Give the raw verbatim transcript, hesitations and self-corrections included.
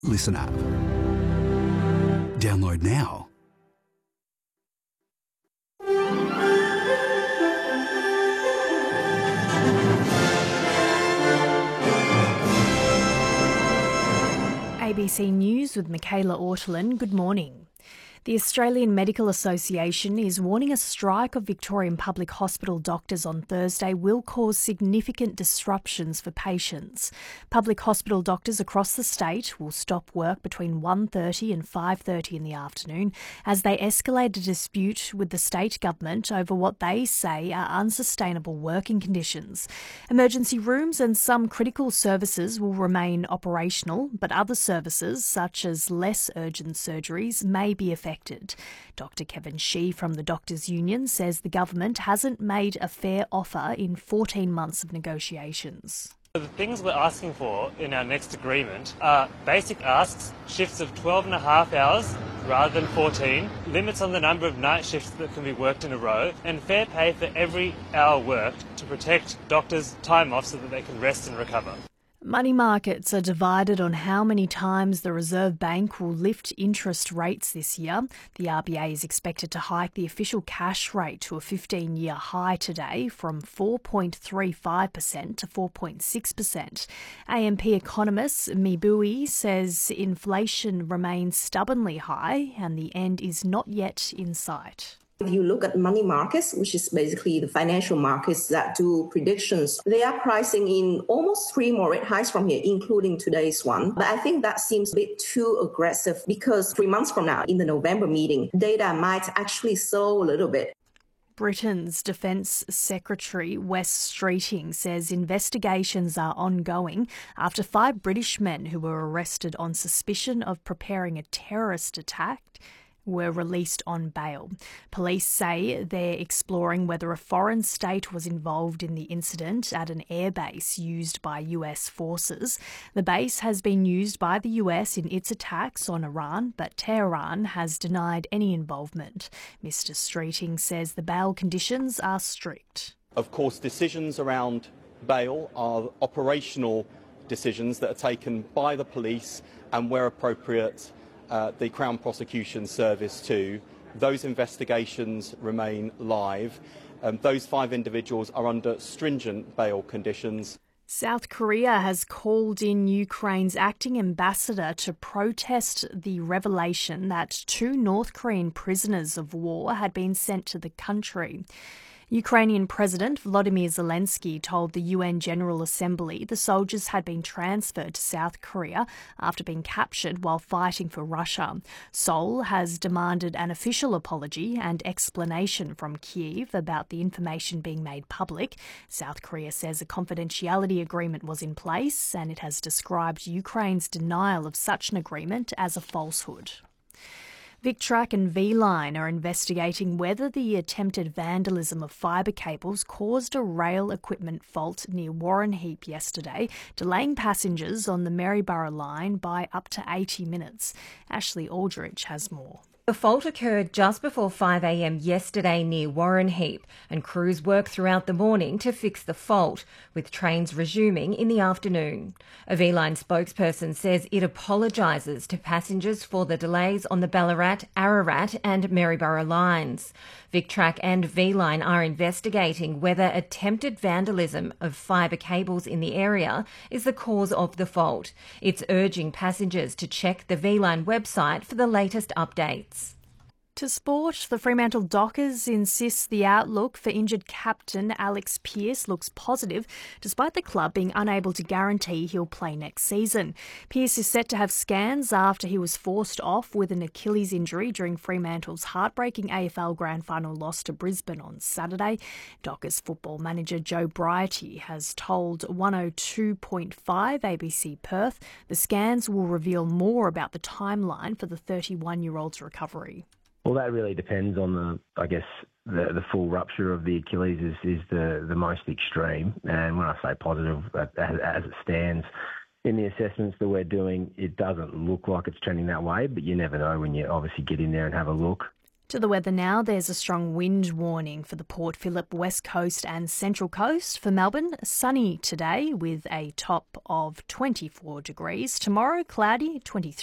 Listen up. Download now. A B C News with Michaela Ortolin. Good morning. The Australian Medical Association is warning a strike of Victorian public hospital doctors on Thursday will cause significant disruptions for patients. Public hospital doctors across the state will stop work between one thirty and five thirty in the afternoon as they escalate a dispute with the state government over what they say are unsustainable working conditions. Emergency rooms and some critical services will remain operational, but other services, such as less urgent surgeries, may be affected. Doctor Kevin Shee from the Doctors' Union says the government hasn't made a fair offer in fourteen months of negotiations. The things we're asking for in our next agreement are basic asks, shifts of twelve and a half hours rather than fourteen, limits on the number of night shifts that can be worked in a row, and fair pay for every hour worked to protect doctors' time off so that they can rest and recover. Money markets are divided on how many times the Reserve Bank will lift interest rates this year. The R B A is expected to hike the official cash rate to a fifteen-year high today from four point three five percent to four point six percent. A M P economist Mibui says inflation remains stubbornly high and the end is not yet in sight. If you look at money markets, which is basically the financial markets that do predictions, they are pricing in almost three more rate hikes from here, including today's one. But I think that seems a bit too aggressive because three months from now, in the November meeting, data might actually slow a little bit. Britain's Defence Secretary Wes Streeting says investigations are ongoing after five British men who were arrested on suspicion of preparing a terrorist attack were released on bail. Police say they're exploring whether a foreign state was involved in the incident at an airbase used by U S forces. The base has been used by the U S in its attacks on Iran, but Tehran has denied any involvement. Mister Streeting says the bail conditions are strict. Of course, decisions around bail are operational decisions that are taken by the police and, where appropriate, Uh, the Crown Prosecution Service too. Those investigations remain live. Um, those five individuals are under stringent bail conditions. South Korea has called in Ukraine's acting ambassador to protest the revelation that two North Korean prisoners of war had been sent to the country. Ukrainian President Volodymyr Zelensky told the U N General Assembly the soldiers had been transferred to South Korea after being captured while fighting for Russia. Seoul has demanded an official apology and explanation from Kyiv about the information being made public. South Korea says a confidentiality agreement was in place and it has described Ukraine's denial of such an agreement as a falsehood. Victrac and V-Line are investigating whether the attempted vandalism of fibre cables caused a rail equipment fault near Warren Heap yesterday, delaying passengers on the Maryborough line by up to eighty minutes. Ashley Aldrich has more. The fault occurred just before five a m yesterday near Warren Heap, and crews worked throughout the morning to fix the fault, with trains resuming in the afternoon. A V-Line spokesperson says it apologises to passengers for the delays on the Ballarat, Ararat and Maryborough lines. Victrac and V-Line are investigating whether attempted vandalism of fibre cables in the area is the cause of the fault. It's urging passengers to check the V-Line website for the latest updates. To sport, the Fremantle Dockers insist the outlook for injured captain Alex Pearce looks positive, despite the club being unable to guarantee he'll play next season. Pearce is set to have scans after he was forced off with an Achilles injury during Fremantle's heartbreaking A F L Grand Final loss to Brisbane on Saturday. Dockers football manager Joe Brighty has told one oh two point five A B C Perth the scans will reveal more about the timeline for the thirty-one-year-old's recovery. Well, that really depends on the, I guess, the, the full rupture of the Achilles is, is the, the most extreme. And when I say positive, as, as it stands in the assessments that we're doing, it doesn't look like it's trending that way, but you never know when you obviously get in there and have a look. To the weather now, there's a strong wind warning for the Port Phillip West Coast and Central Coast. For Melbourne, sunny today with a top of twenty-four degrees. Tomorrow, cloudy, twenty-three.